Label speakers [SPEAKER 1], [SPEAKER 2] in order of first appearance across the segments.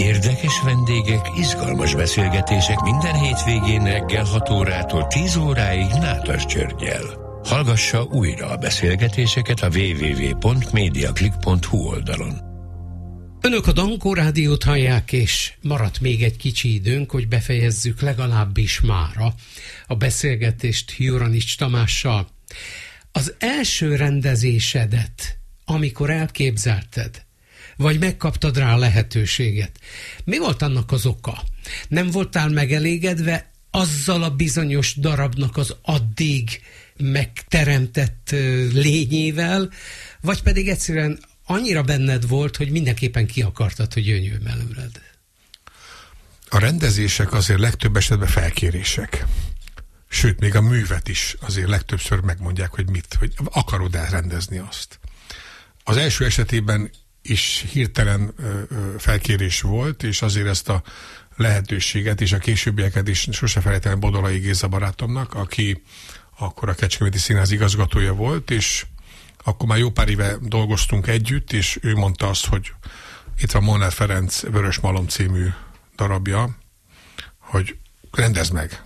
[SPEAKER 1] Érdekes vendégek, izgalmas beszélgetések minden hétvégén reggel 6 órától 10 óráig Nádas Györggyel. Hallgassa újra a beszélgetéseket a www.mediaclick.hu oldalon.
[SPEAKER 2] Önök a Dankó Rádiót hallják, és maradt még egy kicsi időnk, hogy befejezzük legalábbis mára a beszélgetést Juranics Tamással. Az első rendezésedet, amikor elképzelted, vagy megkaptad rá a lehetőséget, mi volt annak az oka? Nem voltál megelégedve azzal a bizonyos darabnak az addig megteremtett lényével, vagy pedig egyszerűen annyira benned volt, hogy mindenképpen ki akartad, hogy jöjjön előled?
[SPEAKER 3] A rendezések azért legtöbb esetben felkérések. Sőt, még a művet is azért legtöbbször megmondják, hogy akarod elrendezni azt. Az első esetében is hirtelen felkérés volt, és azért ezt a lehetőséget és a későbbieket is sose felejtem Bodolai Géza barátomnak, aki akkor a Kecskeméti Színház igazgatója volt, és akkor már jó pár éve dolgoztunk együtt, és ő mondta azt, hogy itt van Molnár Ferenc Vörös Malom című darabja, hogy rendezd meg.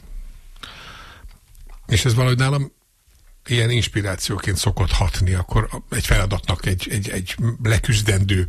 [SPEAKER 3] És ez valahogy nálam ilyen inspirációként szokott hatni, akkor egy feladatnak, egy leküzdendő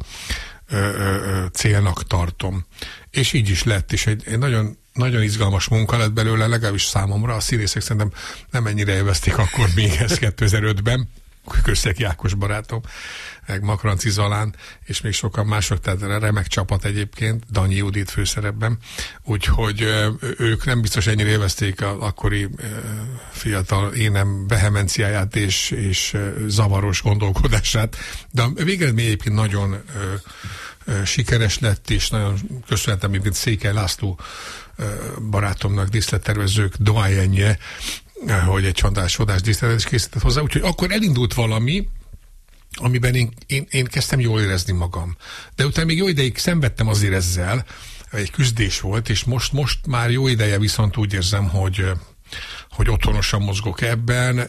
[SPEAKER 3] célnak tartom. És így is lett, és egy nagyon, nagyon izgalmas munka lett belőle, legalábbis számomra. A színészek szerintem nem ennyire élvezték akkor még ezt 2005-ben. Köszeg Jákos barátom, meg Makranci Zalán, és még sokan mások, tehát remek csapat egyébként, Danyi Judit főszerepben, úgyhogy ők nem biztos ennyire élvezték az akkori fiatal énem vehemenciáját és zavaros gondolkodását, de a végeredmény egyébként nagyon sikeres lett, és nagyon köszönhetem egyébként Székely László barátomnak, díszlettervezők doyenje, hogy egy csodás díszletet is készített hozzá, úgyhogy akkor elindult valami, amiben én kezdtem jól érezni magam. De utána még jó ideig szenvedtem azért ezzel, egy küzdés volt, és most már jó ideje viszont úgy érzem, hogy otthonosan mozgok ebben.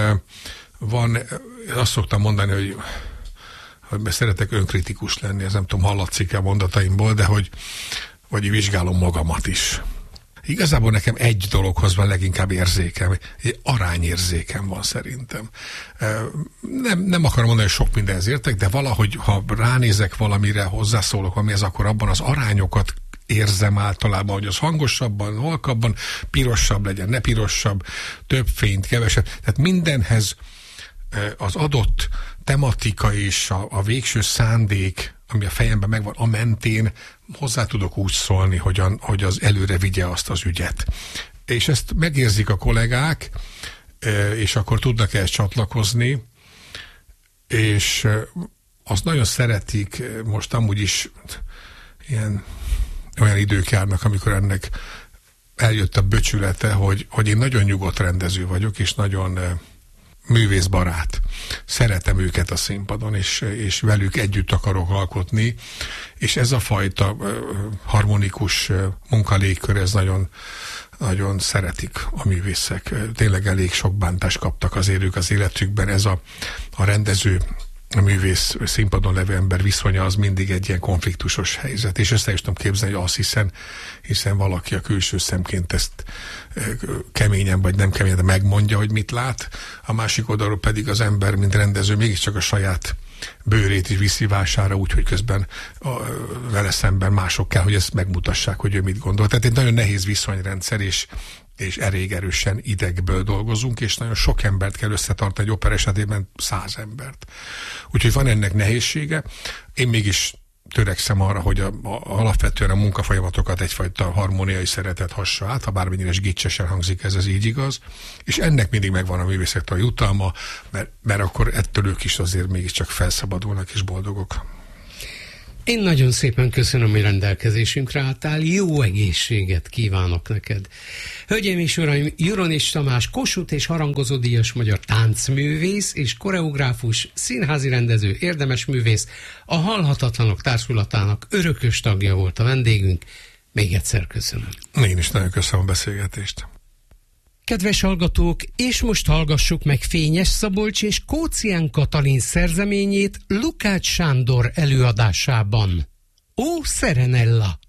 [SPEAKER 3] Azt szoktam mondani, hogy szeretek önkritikus lenni, ez nem tudom, hallatszik-e a mondataimból, de hogy vizsgálom magamat is. Igazából nekem egy dologhoz van leginkább érzékem, egy arányérzékem van szerintem. Nem akarom mondani, hogy sok mindenhez értek, de valahogy, ha ránézek valamire, hozzászólok valamihez, akkor abban az arányokat érzem általában, hogy az hangosabban, halkabban, pirosabb legyen, ne pirosabb, több fényt, kevesebb. Tehát mindenhez az adott tematika és a végső szándék, ami a fejemben megvan, a mentén hozzá tudok úgy szólni, hogy az előre vigye azt az ügyet. És ezt megérzik a kollégák, és akkor tudnak ehhez csatlakozni, és azt nagyon szeretik, most amúgy is olyan idők járnak, amikor ennek eljött a böcsülete, hogy én nagyon nyugodt rendező vagyok, és nagyon művészbarát. Szeretem őket a színpadon, és velük együtt akarok alkotni, és ez a fajta harmonikus munkalégkör, ez nagyon, nagyon szeretik a művészek. Tényleg elég sok bántást kaptak azért ők az életükben. Ez a rendező, a művész, színpadon levő ember viszonya az mindig egy ilyen konfliktusos helyzet, és ezt el is tudom képzelni, hogy azt hiszen valaki a külső szemként ezt keményen vagy nem keményen, de megmondja, hogy mit lát, a másik oldalról pedig az ember, mint rendező, mégiscsak a saját bőrét is viszi vására, úgyhogy közben vele szemben mások kell, hogy ezt megmutassák, hogy ő mit gondol. Tehát egy nagyon nehéz viszonyrendszer, és elég erősen idegből dolgozunk, és nagyon sok embert kell összetartani, egy opera esetében 100 embert. Úgyhogy van ennek nehézsége. Én mégis törekszem arra, hogy alapvetően a munkafolyamatokat egyfajta harmóniai szeretet hassa át, ha bármennyire is gicsesen hangzik, ez így igaz, és ennek mindig megvan a művészektől a jutalma, mert akkor ettől ők is azért mégiscsak felszabadulnak és boldogok.
[SPEAKER 2] Én nagyon szépen köszönöm, hogy rendelkezésünkre álltál, jó egészséget kívánok neked. Hölgyeim és uraim, Juranics Tamás Kossuth és harangozó díjas magyar táncművész és koreográfus, színházi rendező, érdemes művész, a Halhatatlanok Társulatának örökös tagja volt a vendégünk. Még egyszer köszönöm.
[SPEAKER 3] Én is nagyon köszönöm a beszélgetést.
[SPEAKER 2] Kedves hallgatók, és most hallgassuk meg Fényes Szabolcs és Kócián Katalin szerzeményét Lukács Sándor előadásában. Ó, Serenella!